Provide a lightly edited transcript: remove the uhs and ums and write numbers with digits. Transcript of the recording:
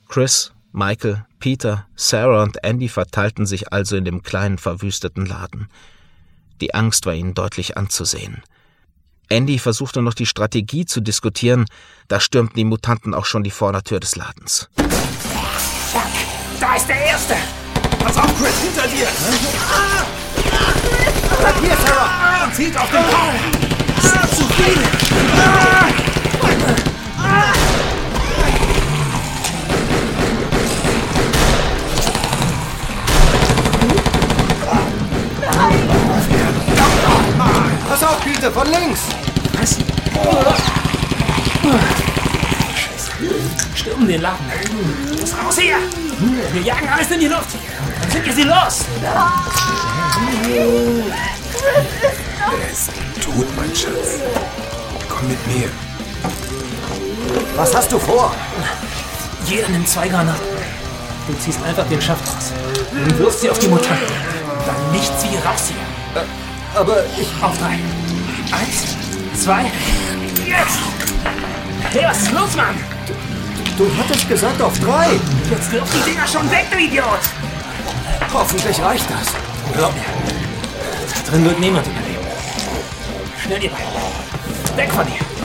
Chris, Michael, Peter, Sarah und Andy verteilten sich also in dem kleinen, verwüsteten Laden. Die Angst war ihnen deutlich anzusehen. Andy versuchte noch die Strategie zu diskutieren, da stürmten die Mutanten auch schon die Vordertür des Ladens. Da ist der Erste! Pass auf, Chris, hinter dir! Bleib hier, Sarah! Und zieht auf den Baum! Zu viel! Pass auf, Peter, von links! Was? Scheiße. Stürmen den Laden. Los, raus hier! Wir jagen alles in die Luft. Dann sind wir sie los. Er ist tot, mein Schatz. Komm mit mir. Was hast du vor? Jeder nimmt 2 Granaten. Du ziehst einfach den Schaft raus. Und wirfst sie auf die Mutanten. Dann nicht sie raus hier. Aber ich... Auf 3. 1, 2, jetzt! Hey, was ist los, Mann? Du hattest gesagt auf 3. Jetzt wirf die Dinger schon weg, du Idiot! Hoffentlich reicht das. Glaub mir, da drin wird niemand überleben. Schnell, ihr beiden. Weg von hier!